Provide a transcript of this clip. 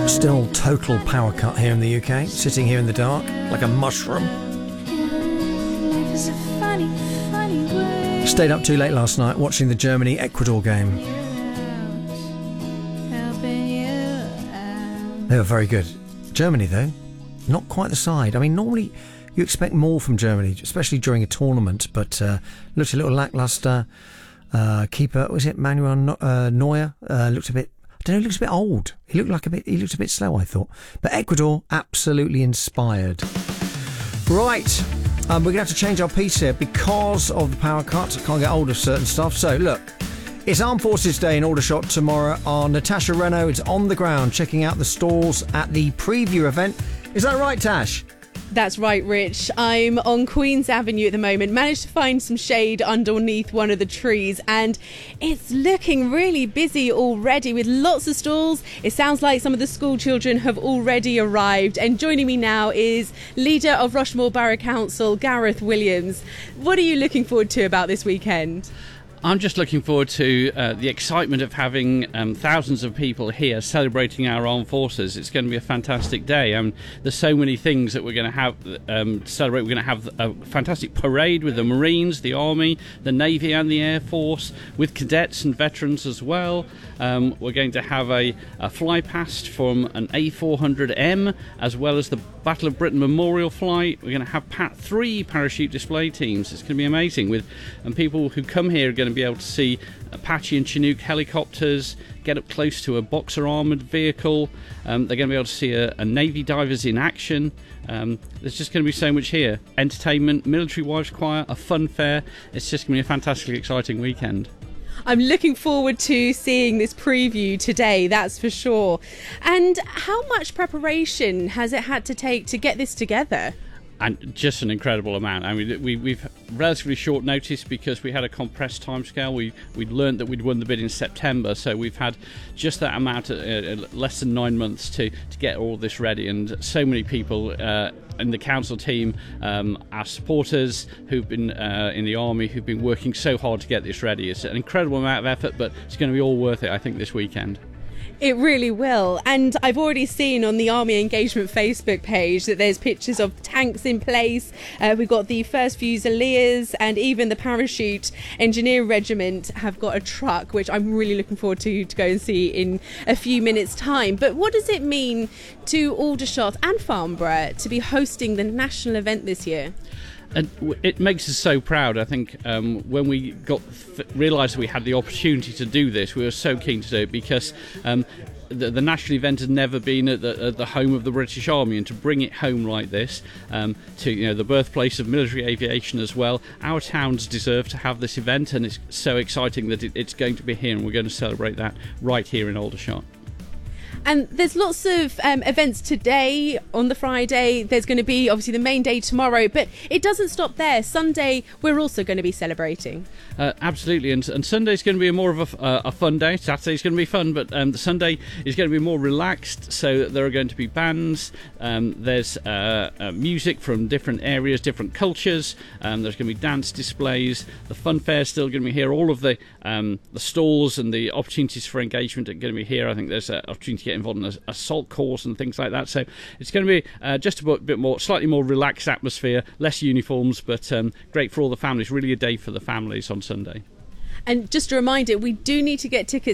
Still total power cut here in the UK, sitting here in the dark like a mushroom. Stayed up too late last night watching the Germany-Ecuador game. They were very good. Germany, though, not quite the side. I mean, normally you expect more from Germany, especially during a tournament, but looked a little lacklustre. Keeper, was it Manuel Neuer? Looked a bit. I don't know. He looks a bit old. He looked a bit slow, I thought. But Ecuador, absolutely inspired. Right, we're going to have to change our piece here because of the power cut. Can't get hold of certain stuff. So look, it's Armed Forces Day in Aldershot tomorrow. Our Natasha Renault is on the ground checking out the stalls at the preview event. Is that right, Tash? That's right, Rich. I'm on Queen's Avenue at the moment. Managed to find some shade underneath one of the trees, and it's looking really busy already with lots of stalls. It sounds like some of the school children have already arrived. And joining me now is leader of Rushmore Borough Council, Gareth Williams. What are you looking forward to about this weekend? I'm just looking forward to the excitement of having thousands of people here celebrating our armed forces. It's going to be a fantastic day. There's so many things that we're going to have to celebrate. We're going to have a fantastic parade with the Marines, the Army, the Navy and the Air Force, with cadets and veterans as well. We're going to have a fly past from an A400M, as well as the Battle of Britain Memorial Flight. We're going to have 3 parachute display teams. It's going to be amazing. And people who come here are going to be able to see Apache and Chinook helicopters, get up close to a Boxer armoured vehicle. They're going to be able to see a Navy divers in action. There's just going to be so much here. Entertainment, military wives choir, a fun fair. It's just going to be a fantastically exciting weekend. I'm looking forward to seeing this preview today, that's for sure. And how much preparation has it had to take to get this together? And just an incredible amount. I mean, we've relatively short notice because we had a compressed timescale. We'd learned that we'd won the bid in September, so we've had just that amount, less than 9 months to get all this ready. And so many people in the council team, our supporters who've been in the army, who've been working so hard to get this ready. It's an incredible amount of effort, but it's going to be all worth it, I think, this weekend. It really will. And I've already seen on the Army Engagement Facebook page that there's pictures of tanks in place. We've got the 1st Fusiliers, and even the Parachute Engineer Regiment have got a truck, which I'm really looking forward to go and see in a few minutes' time. But what does it mean to Aldershot and Farnborough to be hosting the national event this year? And it makes us so proud. I think when we realised we had the opportunity to do this, we were so keen to do it because the national event has never been at the home of the British Army, and to bring it home like this, to the birthplace of military aviation as well. Our towns deserve to have this event, and it's so exciting that it's going to be here, and we're going to celebrate that right here in Aldershot. And there's lots of events today on the Friday. There's going to be obviously the main day tomorrow, but it doesn't stop there. Sunday, we're also going to be celebrating. Absolutely, and Sunday's going to be more of a fun day. Saturday's going to be fun, but the Sunday is going to be more relaxed. So there are going to be bands. There's music from different areas, different cultures. There's going to be dance displays. The fun fair is still going to be here. All of the stalls and the opportunities for engagement are going to be here. I think there's an opportunity to get involved in an assault course and things like that. So it's going to be just a bit more, slightly more relaxed atmosphere, less uniforms, but great for all the families. Really a day for the families on Sunday. And just a reminder, we do need to get tickets